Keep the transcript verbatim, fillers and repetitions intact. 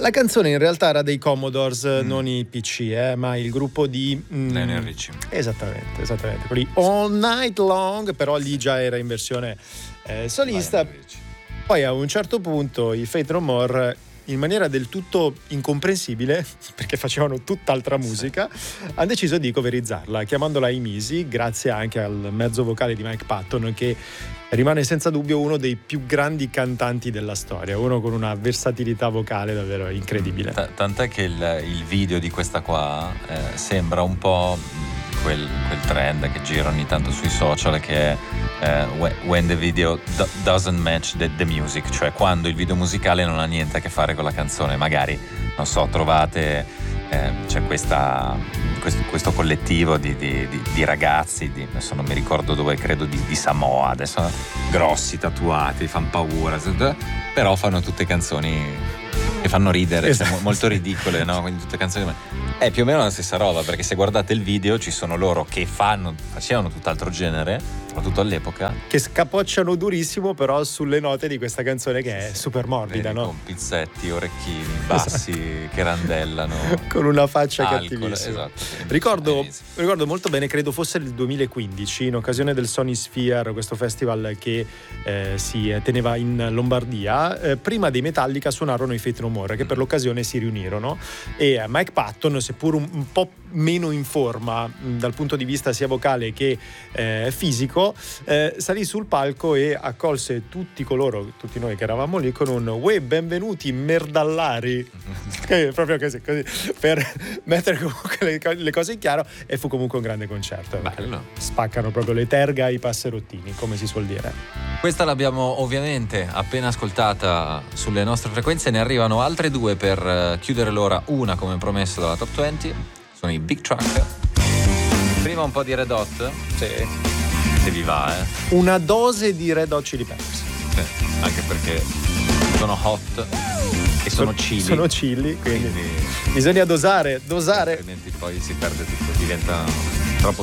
La canzone in realtà era dei Commodores, mm. non i P C, eh, ma il gruppo di mm, Lionel Richie. Esattamente, esattamente. Quelli All Night Long, però lì già era in versione eh, solista. Poi a un certo punto i Faith No More, in maniera del tutto incomprensibile, perché facevano tutt'altra musica, sì. hanno deciso di coverizzarla, chiamandola I Misi, grazie anche al mezzo vocale di Mike Patton, che rimane senza dubbio uno dei più grandi cantanti della storia, uno con una versatilità vocale davvero incredibile. T- tant'è che il, il video di questa qua eh, sembra un po' quel, quel trend che gira ogni tanto sui social, che è Uh, when the video do- doesn't match the, the music, cioè quando il video musicale non ha niente a che fare con la canzone. Magari, non so, trovate eh, c'è questa, questo, questo collettivo di, di, di, di ragazzi di, adesso non mi ricordo dove, credo di, di Samoa, adesso grossi, tatuati, fanno paura, però fanno tutte canzoni che fanno ridere, esatto. Cioè, molto ridicole, no? Quindi tutte canzoni. È più o meno la stessa roba, perché se guardate il video ci sono loro che fanno, facevano tutt'altro genere, soprattutto all'epoca, che scapocciano durissimo però sulle note di questa canzone che è super morbida, vedi, no? Con pizzetti, orecchini, bassi, esatto. Che randellano, con una faccia alcol, cattivissima. Esatto, ricordo, ricordo molto bene, credo fosse il duemilaquindici, in occasione del Sony Sphere, questo festival che eh, si teneva in Lombardia. Eh, prima dei Metallica suonarono i Faith No More, che per l'occasione si riunirono, e Mike Patton, seppur un, un po' meno in forma mh, dal punto di vista sia vocale che eh, fisico, eh, salì sul palco e accolse tutti coloro, tutti noi che eravamo lì, con un uè, benvenuti merdallari, che proprio così, così, per mettere comunque le, le cose in chiaro, e fu comunque un grande concerto. Bello. Spaccano proprio le terga ai passerottini, come si suol dire. Questa l'abbiamo ovviamente appena ascoltata sulle nostre frequenze, ne arrivano altre due per chiudere l'ora, una come promesso dalla Top venti, sono i Big Truck. Prima un po' di Red Hot. Sì. Se vi va, eh. Una dose di Red Hot Chili Peppers. Sì, anche perché sono hot e sono chili. Sono chili, quindi, quindi bisogna dosare, dosare. Altrimenti poi si perde tutto, diventa